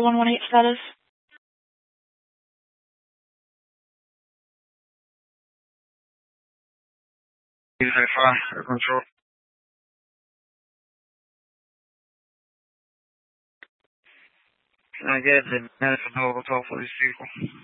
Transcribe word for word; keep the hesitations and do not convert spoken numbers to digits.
one one eight status. Air control. Can I get the medicine over top for this vehicle?